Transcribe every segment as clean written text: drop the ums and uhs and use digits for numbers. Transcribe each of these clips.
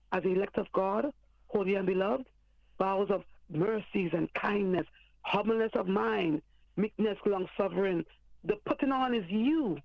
as the elect of God, holy and beloved, vows of mercies and kindness, humbleness of mind, meekness, long suffering. The putting on is you.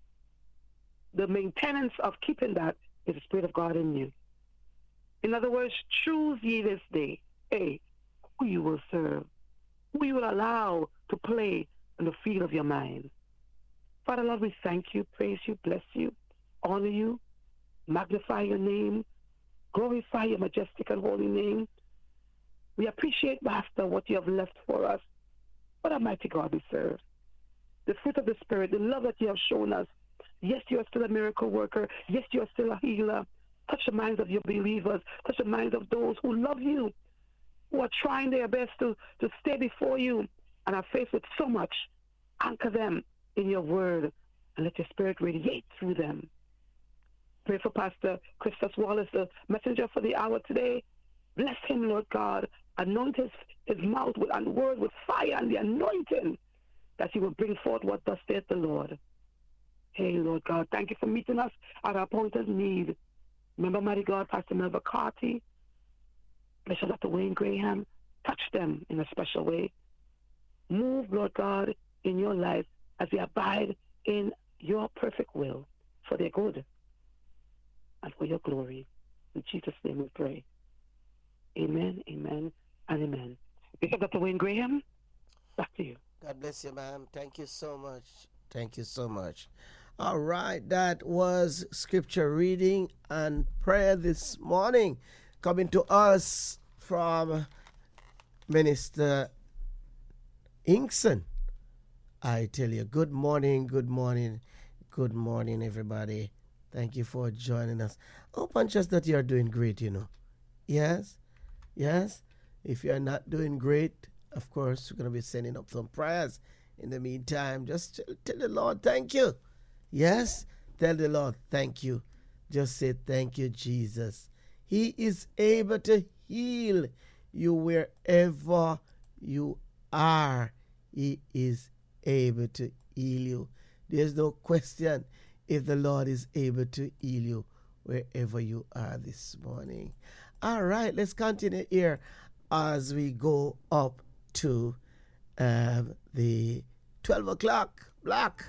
The maintenance of keeping that is the Spirit of God in you. In other words, choose ye this day, A, who you will serve, who you will allow to play in the field of your mind. Father Lord, we thank you, praise you, bless you, honor you, magnify your name, glorify your majestic and holy name. We appreciate, Master, what you have left for us. What a mighty God we serve. The fruit of the Spirit, the love that you have shown us. Yes, you are still a miracle worker. Yes, you are still a healer. Touch the minds of your believers. Touch the minds of those who love you, who are trying their best to stay before you and are faced with so much. Anchor them in your word and let your Spirit radiate through them. Pray for Pastor Christus Wallace, the messenger for the hour today. Bless him, Lord God. Anoint his mouth with and word with fire and the anointing that he will bring forth what thus saith the Lord. Hey, Lord God, thank you for meeting us at our point of need. Remember, mighty God, Pastor Melva Carty, Bishop Dr. Wayne Graham, touch them in a special way. Move, Lord God, in your life as they abide in your perfect will for their good and for your glory. In Jesus' name we pray. Amen, amen, and amen. Bishop Dr. Wayne Graham, back to you. God bless you, ma'am. Thank you so much. Thank you so much. All right, that was scripture reading and prayer this morning, coming to us from Minister Inkson. I tell you, good morning, good morning, good morning, everybody. Thank you for joining us. Hope and trust that you are doing great, you know. Yes, yes. If you are not doing great, of course, we're going to be sending up some prayers. In the meantime, just tell the Lord thank you. Yes, tell the Lord thank you. Just say thank you, Jesus. He is able to heal you wherever you are. He is able to heal you. There's no question if the Lord is able to heal you wherever you are this morning. All right, let's continue here as we go up to the 12 o'clock block.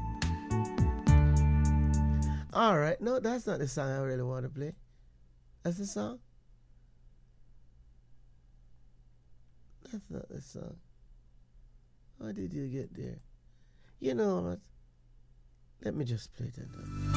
All right, no, that's not the song I really want to play. That's the song? That's not the song. How did you get there? You know what? Let me just play that.